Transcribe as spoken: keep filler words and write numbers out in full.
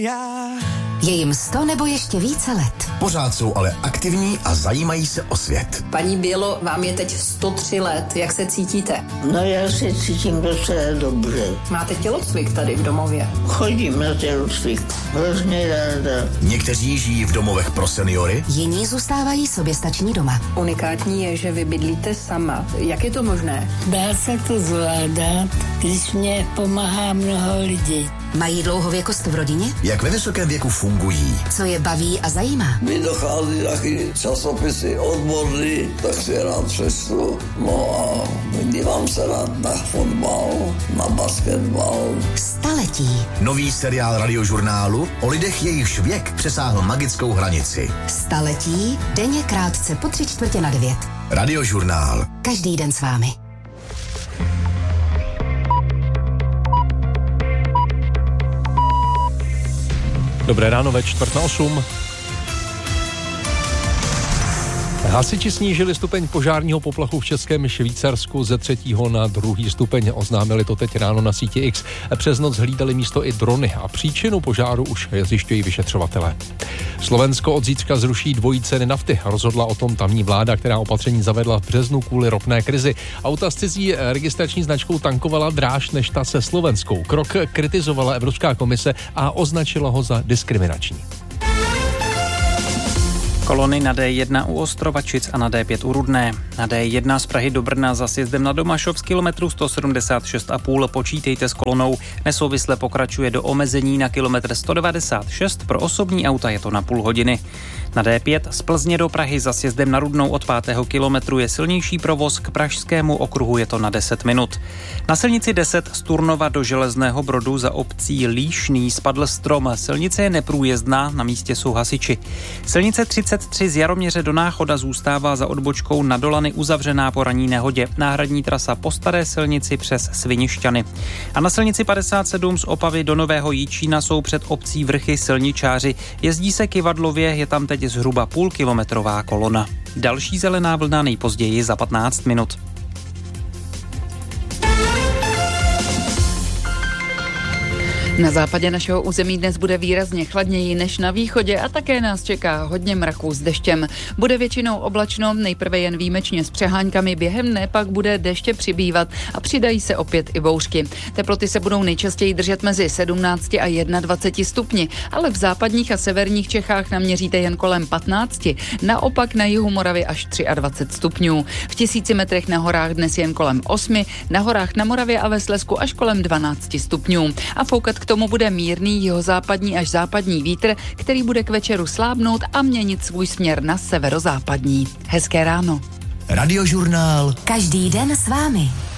Já. Je jim sto nebo ještě více let. Pořád jsou ale aktivní a zajímají se o svět. Paní Bělo, vám je teď sto tři let. Jak se cítíte? No já se cítím docela dobře. Máte tělocvik tady v domově? Chodím na tělocvik. Hrozně ráda. Někteří žijí v domovech pro seniory. Jiní zůstávají soběstační doma. Unikátní je, že vy bydlíte sama. Jak je to možné? Dá se to zvládat, když mě pomáhá mnoho lidí. Mají dlouhověkost v rodině? Jak ve vysokém věku fungují? Co je baví a zajímá? Mi dochází taky časopisy odborný, tak si rád přečtu. No a dívám se rád na fotbal, na basketbal. Staletí. Nový seriál Radiožurnálu o lidech, jejichž věk přesáhl magickou hranici. Staletí, denně krátce po tři čtvrtě na devět. Radiožurnál. Každý den s vámi. Dobré ráno ve čtvrt na osm. Hasiči snížili stupeň požárního poplachu v Českém Švýcarsku ze třetího na druhý stupeň. Oznámili to teď ráno na síti X. Přes noc hlídali místo i drony a příčinu požáru už zjišťují vyšetřovatelé. Slovensko od zítřka zruší dvojí ceny nafty. Rozhodla o tom tamní vláda, která opatření zavedla v březnu kvůli ropné krizi. Auta s cizí registrační značkou tankovala dráž než ta se slovenskou. Krok kritizovala Evropská komise a označila ho za diskriminační. Kolony na D jedna u Ostrovačic a na D pět u Rudné. Na D jedna z Prahy do Brna za sjezdem na Domašov z kilometru sto sedmdesát šest a půl počítejte s kolonou. Nesouvisle pokračuje do omezení na kilometr sto devadesát šest, pro osobní auta je to na půl hodiny. Na D pět z Plzně do Prahy za sjezdem na Rudnou od pátého kilometru je silnější provoz, k pražskému okruhu je to na deset minut. Na silnici deset z Turnova do Železného Brodu za obcí Líšný spadl strom. Silnice je neprůjezdná, na místě jsou hasiči. Silnice třicet tři z Jaroměře do Náchoda zůstává za odbočkou na Dolany uzavřená po ranní nehodě. Náhradní trasa po staré silnici přes Svinišťany. A na silnici padesát sedm z Opavy do Nového Jičína jsou před obcí Vrchy silničáři. Jezdí se Kyvadlově, je tam teď zhruba půlkilometrová kolona. Další zelená vlna nejpozději za patnáct minut. Na západě našeho území dnes bude výrazně chladněji než na východě a také nás čeká hodně mraků s deštěm. Bude většinou oblačno, nejprve jen výjimečně s přeháňkami, během dne pak bude deště přibývat a přidají se opět i bouřky. Teploty se budou nejčastěji držet mezi sedmnácti a dvaceti jedním stupni, ale v západních a severních Čechách naměříte jen kolem patnácti, naopak na jihu Moravy až dvacet tři stupňů. V tisíci metrech na horách dnes jen kolem osmi, na horách na Moravě a ve Slezsku až kolem dvanácti stupňů. A foukat k tomu bude mírný jihozápadní až západní vítr, který bude k večeru slábnout a měnit svůj směr na severozápadní. Hezké ráno. Radiožurnál. Každý den s vámi.